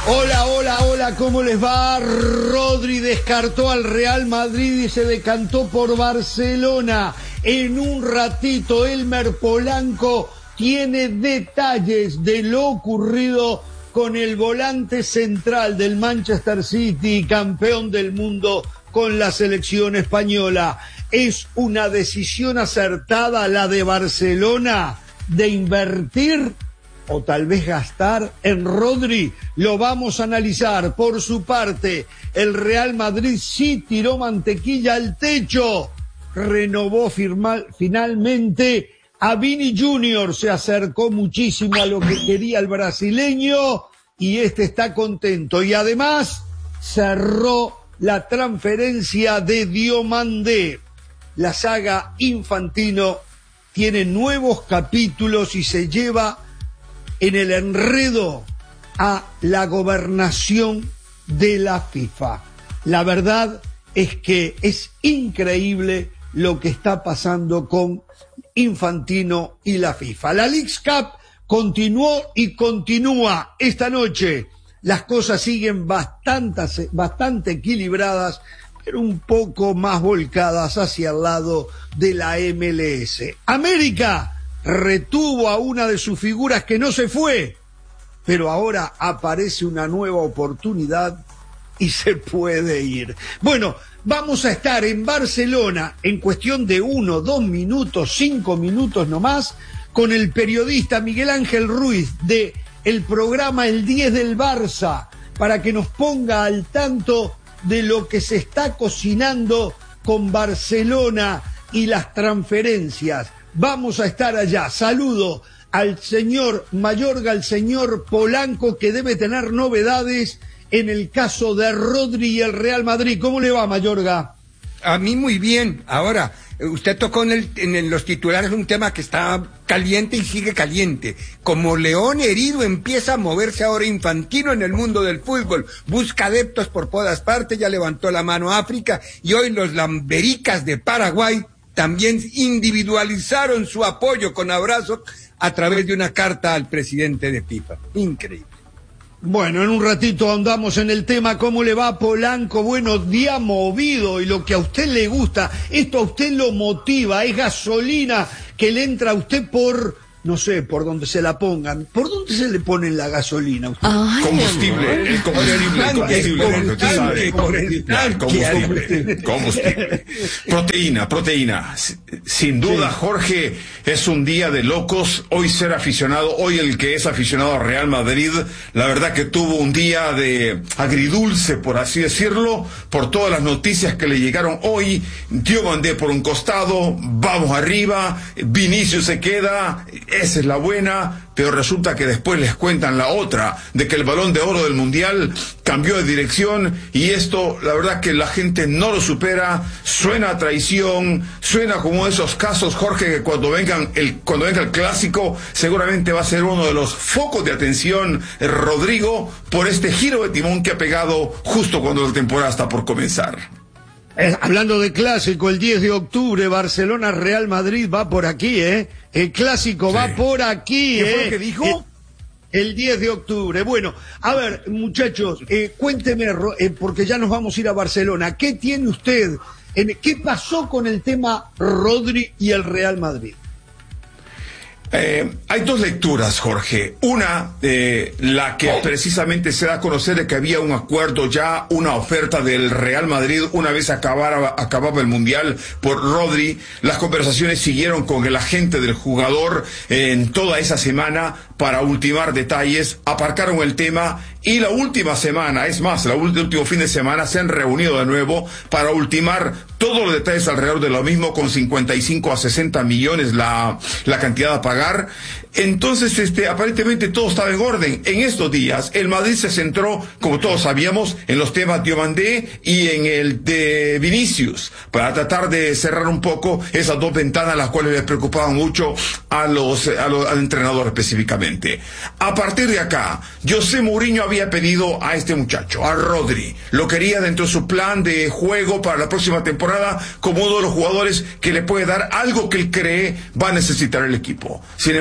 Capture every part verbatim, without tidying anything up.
Hola, hola, hola, ¿cómo les va? Rodri descartó al Real Madrid y se decantó por Barcelona. En un ratito, Elmer Polanco tiene detalles de lo ocurrido con el volante central del Manchester City, campeón del mundo con la selección española. ¿Es una decisión acertada la de Barcelona de invertir o tal vez gastar en Rodri? Lo vamos a analizar. Por su parte, el Real Madrid sí tiró mantequilla al techo. Renovó firma, finalmente a Vini Junior. Se acercó muchísimo a lo que quería el brasileño y este está contento. Y además cerró la transferencia de Diomandé. La saga Infantino tiene nuevos capítulos y se lleva en el enredo a la gobernación de la FIFA. La verdad es que es increíble lo que está pasando con Infantino y la FIFA. La Leagues Cup continuó y continúa esta noche. Las cosas siguen bastante, bastante equilibradas, pero un poco más volcadas hacia el lado de la M L S. América retuvo a una de sus figuras que no se fue, pero ahora aparece una nueva oportunidad y se puede ir. Bueno, vamos a estar en Barcelona en cuestión de uno, dos minutos, cinco minutos nomás, con el periodista Miguel Ángel Ruiz de el programa El diez del Barça, para que nos ponga al tanto de lo que se está cocinando con Barcelona y las transferencias. Vamos a estar allá. Saludo al señor Mayorga, al señor Polanco, que debe tener novedades en el caso de Rodri y el Real Madrid. ¿Cómo le va, Mayorga? A mí muy bien. Ahora, usted tocó en, el, en los titulares un tema que está caliente y sigue caliente. Como león herido empieza a moverse ahora Infantino en el mundo del fútbol. Busca adeptos por todas partes, ya levantó la mano África y hoy los lambericas de Paraguay también individualizaron su apoyo con abrazo a través de una carta al presidente de FIFA. Increíble. Bueno, en un ratito andamos en el tema. ¿Cómo le va, Polanco? Bueno, día movido y lo que a usted le gusta, esto a usted lo motiva, es gasolina que le entra a usted por, no sé, por donde se la pongan. ¿Por dónde se le pone la gasolina a usted? Ay, combustible, el combustible, el combustible, combustible, combustible, combustible, proteína, proteína. Sin duda, sí. Jorge, es un día de locos. Hoy ser aficionado, hoy el que es aficionado a Real Madrid, la verdad que tuvo un día de agridulce, por así decirlo, por todas las noticias que le llegaron hoy. Diomandé por un costado, vamos arriba, Vinicius se queda, esa es la buena, pero resulta que después les cuentan la otra, de que el Balón de Oro del Mundial cambió de dirección, y esto, la verdad que la gente no lo supera. Suena a traición, suena como esos casos, Jorge, que cuando vengan el, cuando venga el clásico, seguramente va a ser uno de los focos de atención, eh, Rodrigo, por este giro de timón que ha pegado justo cuando la temporada está por comenzar. Eh, hablando de clásico, el diez de octubre, Barcelona-Real Madrid va por aquí, ¿eh? El clásico sí. va por aquí, ¿Qué ¿eh? fue lo que dijo? El, el diez de octubre. Bueno, a ver, muchachos, eh, cuénteme, eh, porque ya nos vamos a ir a Barcelona. ¿Qué tiene usted? En, ¿Qué pasó con el tema Rodri y el Real Madrid? Eh, hay dos lecturas, Jorge. Una, eh, la que precisamente se da a conocer de que había un acuerdo ya, una oferta del Real Madrid una vez acabara, acababa el Mundial por Rodri. Las conversaciones siguieron con el agente del jugador eh, en toda esa semana para ultimar detalles, aparcaron el tema y la última semana, es más, el último fin de semana se han reunido de nuevo para ultimar todos los detalles alrededor de lo mismo, con cincuenta y cinco a sesenta millones la, la cantidad a pagar. Entonces, este, aparentemente todo estaba en orden. En estos días, el Madrid se centró, como todos sabíamos, en los temas de Diomandé y en el de Vinicius, para tratar de cerrar un poco esas dos ventanas, las cuales les preocupaban mucho a los, a los, al entrenador específicamente. A partir de acá, José Mourinho había pedido a este muchacho, a Rodri, lo quería dentro de su plan de juego para la próxima temporada, como uno de los jugadores que le puede dar algo que él cree va a necesitar el equipo. Sin embargo,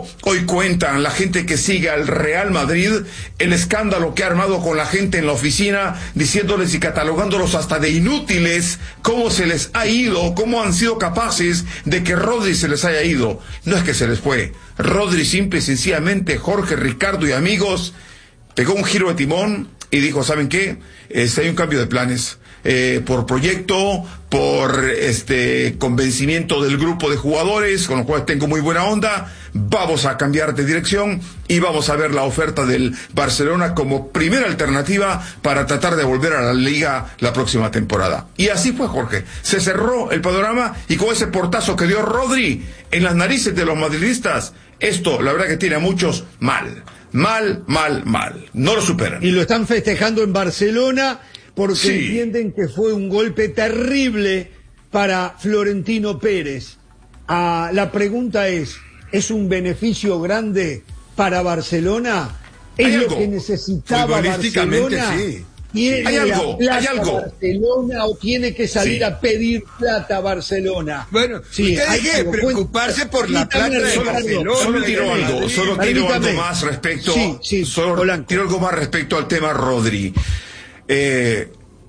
eso hoy cuentan la gente que sigue al Real Madrid el escándalo que ha armado con la gente en la oficina, diciéndoles y catalogándolos hasta de inútiles, cómo se les ha ido, cómo han sido capaces de que Rodri se les haya ido. No es que se les fue. Rodri simple y sencillamente, Jorge, Ricardo y amigos, pegó un giro de timón y dijo, ¿saben qué? Este, hay un cambio de planes. Eh, por proyecto, por este convencimiento del grupo de jugadores, con los cuales tengo muy buena onda, vamos a cambiar de dirección y vamos a ver la oferta del Barcelona como primera alternativa para tratar de volver a la Liga la próxima temporada. Y así fue, Jorge. Se cerró el panorama y con ese portazo que dio Rodri en las narices de los madridistas, esto la verdad que tiene a muchos mal. Mal, mal, mal. No lo superan. Y lo están festejando en Barcelona porque sí. entienden que fue un golpe terrible para Florentino Pérez. Ah, la pregunta es, ¿es un beneficio grande para Barcelona? ¿Es lo que necesitaba Barcelona? Sí. ¿Tiene hay algo, hay algo. Barcelona o tiene que salir sí. a pedir plata a Barcelona? Bueno, sí, usted hay que preocuparse por la plata de Barcelona. Solo tiro algo, solo tiro algo más respecto, sí, sí, solo tiro algo más respecto al tema Rodri. Eh,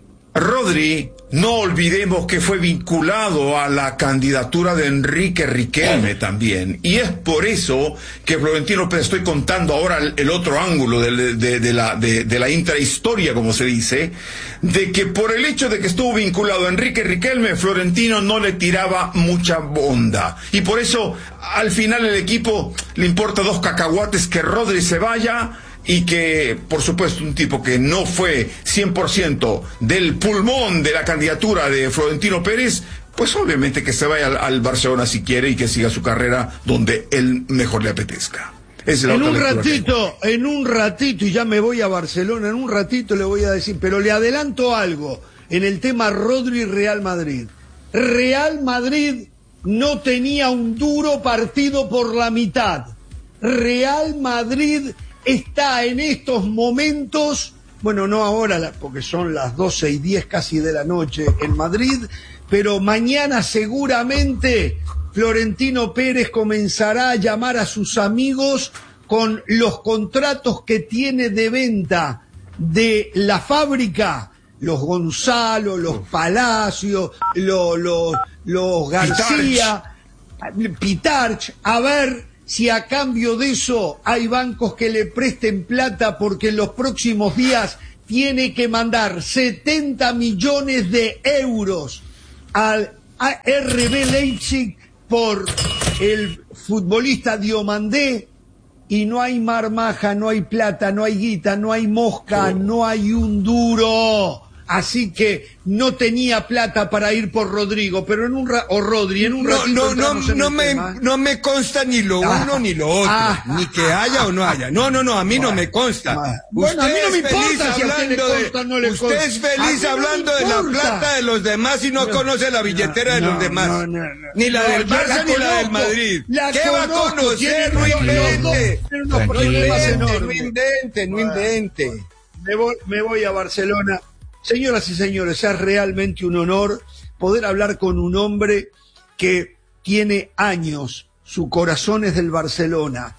Rodri, no olvidemos que fue vinculado a la candidatura de Enrique Riquelme también, y es por eso que Florentino Pérez, estoy contando ahora el, el otro ángulo de, de, de, la, de, de la intrahistoria, como se dice, de que por el hecho de que estuvo vinculado a Enrique Riquelme, Florentino no le tiraba mucha onda, y por eso al final el equipo le importa dos cacahuates que Rodri se vaya, y que, por supuesto, un tipo que no fue cien por ciento del pulmón de la candidatura de Florentino Pérez, pues obviamente que se vaya al, al Barcelona si quiere y que siga su carrera donde él mejor le apetezca. Es la en un lectura ratito, que... en un ratito, y ya me voy a Barcelona, en un ratito le voy a decir, pero le adelanto algo en el tema Rodri Real Madrid. Real Madrid no tenía un duro partido por la mitad. Real Madrid está en estos momentos, bueno, no ahora porque son las doce y diez casi de la noche en Madrid, pero mañana seguramente Florentino Pérez comenzará a llamar a sus amigos con los contratos que tiene de venta de la fábrica, los Gonzalo, los Palacio, los, los, los García, Pitarch, a ver si a cambio de eso hay bancos que le presten plata, porque en los próximos días tiene que mandar setenta millones de euros al R B Leipzig por el futbolista Diomandé, y no hay marmaja, no hay plata, no hay guita, no hay mosca, oh. no hay un duro. Así que no tenía plata para ir por Rodrigo, pero en un ra o Rodri, en un no, ratito no, no, no me, no me consta ni lo ah, uno ni lo otro, ah, ni que haya o no haya. No, no, no, a mí no me consta. Bueno, a mí no me importa si a usted le consta, no le consta. Usted es feliz hablando de la plata de los demás y no, no conoce la billetera no, de los demás. No, no, no, ni la del Barça ni la del Madrid. La ¿Qué va a conocer? No invente. No invente, no invente. Me voy, me voy a Barcelona. Señoras y señores, es realmente un honor poder hablar con un hombre que tiene años, su corazón es del Barcelona,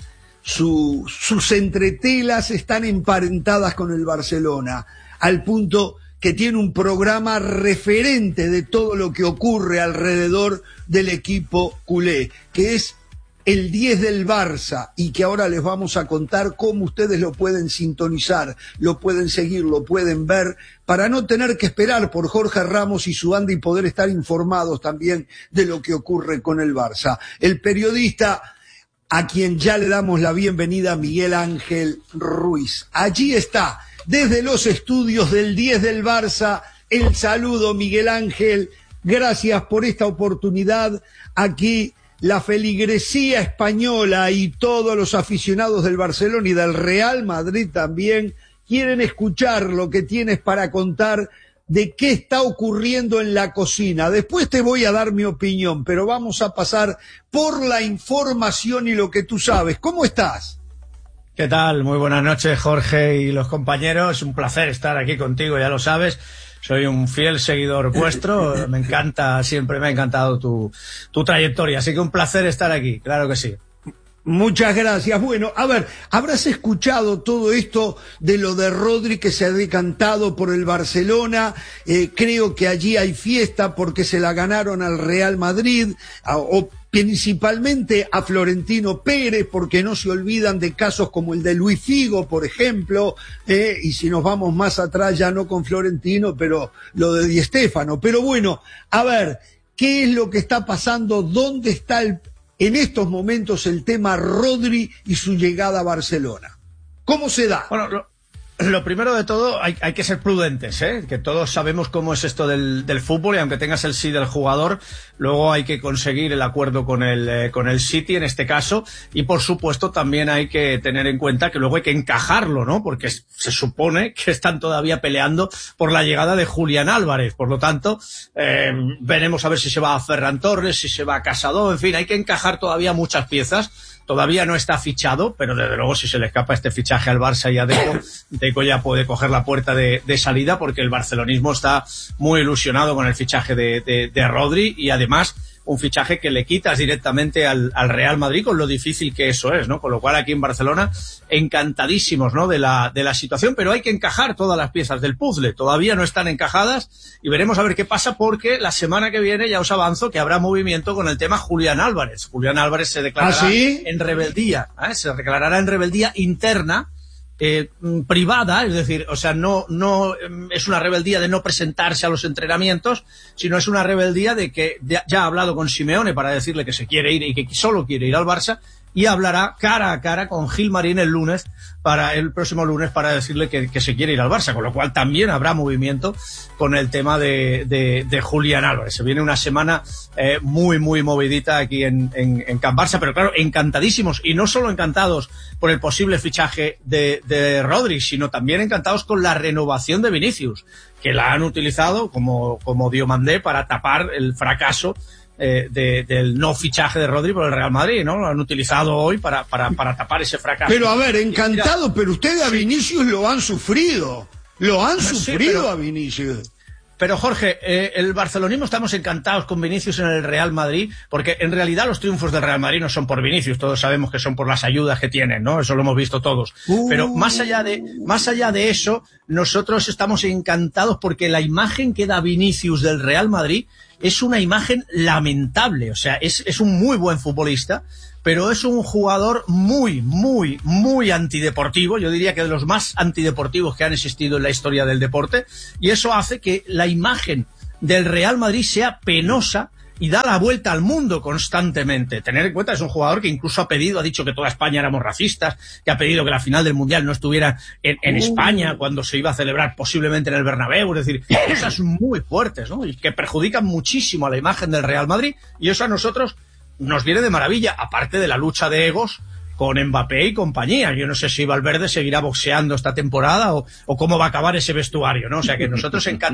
su, sus entretelas están emparentadas con el Barcelona, al punto que tiene un programa referente de todo lo que ocurre alrededor del equipo culé, que es el diez del Barça, y que ahora les vamos a contar cómo ustedes lo pueden sintonizar, lo pueden seguir, lo pueden ver, para no tener que esperar por Jorge Ramos y su banda y poder estar informados también de lo que ocurre con el Barça. El periodista a quien ya le damos la bienvenida, Miguel Ángel Ruiz. Allí está, desde los estudios del diez del Barça, el saludo, Miguel Ángel, gracias por esta oportunidad. Aquí la feligresía española y todos los aficionados del Barcelona y del Real Madrid también quieren escuchar lo que tienes para contar de qué está ocurriendo en la cocina. Después te voy a dar mi opinión, pero vamos a pasar por la información y lo que tú sabes. ¿Cómo estás? ¿Qué tal? Muy buenas noches, Jorge y los compañeros. Un placer estar aquí contigo, ya lo sabes. Soy un fiel seguidor vuestro, me encanta, siempre me ha encantado tu, tu trayectoria, así que un placer estar aquí, claro que sí. Muchas gracias. Bueno, a ver, habrás escuchado todo esto de lo de Rodri que se ha decantado por el Barcelona. Eh, creo que allí hay fiesta porque se la ganaron al Real Madrid, a, o principalmente a Florentino Pérez, porque no se olvidan de casos como el de Luis Figo, por ejemplo, eh, y si nos vamos más atrás, ya no con Florentino, pero lo de Di Stéfano. Pero bueno, a ver, ¿qué es lo que está pasando? ¿Dónde está el en estos momentos el tema Rodri y su llegada a Barcelona? ¿Cómo se da? Bueno, lo, lo primero de todo, hay, hay que ser prudentes, ¿eh? Que todos sabemos cómo es esto del, del fútbol, y aunque tengas el sí del jugador, luego hay que conseguir el acuerdo con el, eh, con el City en este caso, y por supuesto también hay que tener en cuenta que luego hay que encajarlo, ¿no? Porque se supone que están todavía peleando por la llegada de Julián Álvarez, por lo tanto, eh, veremos a ver si se va a Ferran Torres, si se va a Casado, en fin, hay que encajar todavía muchas piezas. Todavía no está fichado, pero desde luego si se le escapa este fichaje al Barça y a Deco, Deco ya puede coger la puerta de, de salida, porque el barcelonismo está muy ilusionado con el fichaje de, de, de Rodri, y además un fichaje que le quitas directamente al, al Real Madrid, con lo difícil que eso es, ¿no? Con lo cual aquí en Barcelona encantadísimos, ¿no? De la, de la situación, pero hay que encajar todas las piezas del puzzle. Todavía no están encajadas y veremos a ver qué pasa, porque la semana que viene ya os avanzo que habrá movimiento con el tema Julián Álvarez. Julián Álvarez se declarará ¿Ah, sí? en rebeldía, ¿eh? Se declarará en rebeldía interna, Eh, privada, es decir, o sea, no, no es una rebeldía de no presentarse a los entrenamientos, sino es una rebeldía de que ya, ya ha hablado con Simeone para decirle que se quiere ir y que solo quiere ir al Barça, y hablará cara a cara con Gil Marín el lunes, para el próximo lunes, para decirle que, que se quiere ir al Barça, con lo cual también habrá movimiento con el tema de, de, de Julián Álvarez. Se viene una semana eh, muy, muy movidita aquí en, en, en Can Barça, pero claro, encantadísimos, y no solo encantados por el posible fichaje de, de Rodri, sino también encantados con la renovación de Vinicius, que la han utilizado como, como Diomandé para tapar el fracaso Eh, de, del no fichaje de Rodri por el Real Madrid, ¿no? Lo han utilizado hoy para, para, para tapar ese fracaso. Pero a ver, encantado, pero ustedes a Vinicius lo han sufrido. Lo han Sí, sufrido pero- a Vinicius. Pero Jorge, eh, el barcelonismo estamos encantados con Vinicius en el Real Madrid, porque en realidad los triunfos del Real Madrid no son por Vinicius, todos sabemos que son por las ayudas que tienen, ¿no? Eso lo hemos visto todos. Uh. Pero más allá de, más allá de eso, nosotros estamos encantados porque la imagen que da Vinicius del Real Madrid es una imagen lamentable. O sea, es, es un muy buen futbolista, pero es un jugador muy, muy, muy antideportivo. Yo diría que de los más antideportivos que han existido en la historia del deporte, y eso hace que la imagen del Real Madrid sea penosa y da la vuelta al mundo constantemente. Tener en cuenta, es un jugador que incluso ha pedido, ha dicho que toda España éramos racistas, que ha pedido que la final del Mundial no estuviera en, en España cuando se iba a celebrar posiblemente en el Bernabéu. Es decir, cosas muy fuertes, ¿no? Y que perjudican muchísimo a la imagen del Real Madrid, y eso a nosotros nos viene de maravilla, aparte de la lucha de egos con Mbappé y compañía. Yo no sé si Valverde seguirá boxeando esta temporada o, o cómo va a acabar ese vestuario, ¿no? O sea que nosotros encantados